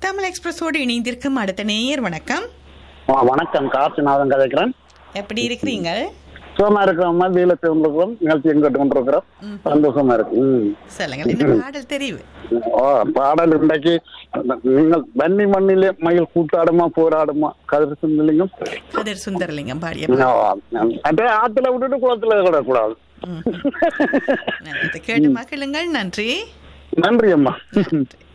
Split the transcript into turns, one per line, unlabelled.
தமிழ் எக்ஸ்பிரஸோடு இணைந்திருக்கும் அடுத்த நேயர் வணக்கம்.
வணக்கம், காசிநாதன் கதைக்கிறேன்.
எப்படி இருக்கிறீங்க?
சுகமா இருக்கிறோம்மா, வீலத்தை கொண்டிருக்கிறோம், நிகழ்ச்சி எங்கிட்டு கொண்டிருக்கிறோம். சந்தோஷமா இருக்கு.
சொல்லுங்க, என்ன பாடல் தெரிவு?
பாடல் இன்றைக்கு நீங்கள் வன்னி மண்ணிலே மயில் கூட்டாடுமா போராடுமா கதிர் சுந்தரலிங்கம்
கதிர் சுந்தரலிங்கம் பாடிய
அதே ஆத்துல விட்டுட்டு குளத்துல கிடக்கூடாது.
கேட்டு மகிழுங்கள். நன்றி.
நன்றி அம்மா.
நன்றி.